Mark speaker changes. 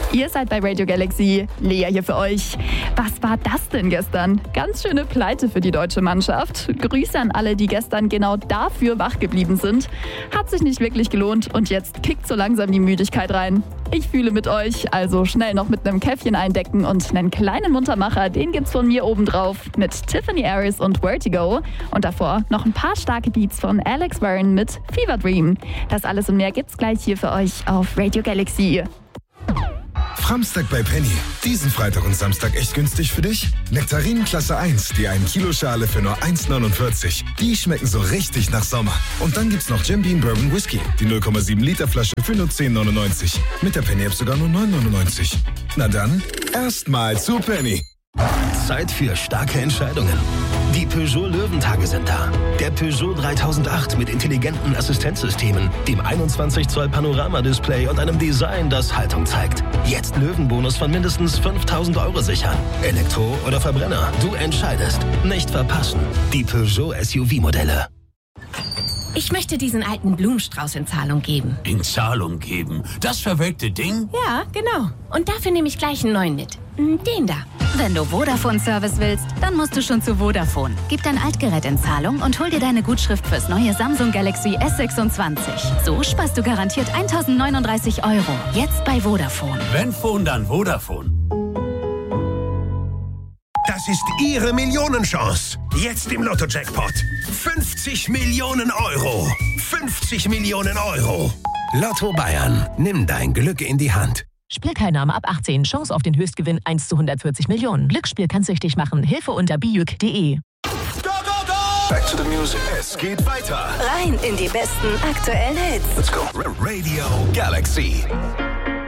Speaker 1: Ihr seid bei Radio Galaxy. Lea hier für euch. Was war das denn gestern? Ganz schöne Pleite für die deutsche Mannschaft. Grüße an alle, die gestern genau dafür wach geblieben sind. Hat sich nicht wirklich gelohnt und jetzt kickt so langsam die Müdigkeit rein. Ich fühle mit euch, also schnell noch mit einem Käffchen eindecken und einen kleinen Muntermacher, den gibt's von mir obendrauf mit Tiffany Harris und Vertigo. Und davor noch ein paar starke Beats von Alex Warren mit Fever Dream. Das alles und mehr gibt's gleich hier für euch auf Radio Galaxy.
Speaker 2: Framstag bei Penny. Diesen Freitag und Samstag echt günstig für dich? Nektarinen Klasse 1, die 1 Kilo Schale für nur 1,49. Die schmecken so richtig nach Sommer. Und dann gibt's noch Jim Beam Bourbon Whisky, die 0,7 Liter Flasche für nur 10,99. Mit der Penny App sogar nur 9,99. Na dann, erstmal zu Penny.
Speaker 3: Zeit für starke Entscheidungen. Die Peugeot Löwentage sind da. Der Peugeot 3008 mit intelligenten Assistenzsystemen, dem 21 Zoll Panorama-Display und einem Design, das Haltung zeigt. Jetzt Löwenbonus von mindestens 5.000 € sichern. Elektro oder Verbrenner, du entscheidest. Nicht verpassen. Die Peugeot SUV-Modelle.
Speaker 4: Ich möchte diesen alten Blumenstrauß in Zahlung geben.
Speaker 5: In Zahlung geben? Das verwelkte Ding?
Speaker 4: Ja, genau. Und dafür nehme ich gleich einen neuen mit. Den da.
Speaker 6: Wenn du Vodafone-Service willst, dann musst du schon zu Vodafone. Gib dein Altgerät in Zahlung und hol dir deine Gutschrift fürs neue Samsung Galaxy S26. So sparst du garantiert 1.039 €. Jetzt bei Vodafone.
Speaker 5: Wenn Phone, dann Vodafone.
Speaker 3: Das ist Ihre Millionenchance. Jetzt im Lotto-Jackpot. 50 Millionen €. 50 Millionen €. Lotto Bayern. Nimm dein Glück in die Hand.
Speaker 7: Spielteilnahme ab 18. Chance auf den Höchstgewinn 1 zu 140 Millionen. Glücksspiel kann süchtig machen. Hilfe unter biuk.de.
Speaker 2: Back to the music. Es geht weiter.
Speaker 6: Rein in die besten aktuellen Hits.
Speaker 2: Let's go. Radio Galaxy.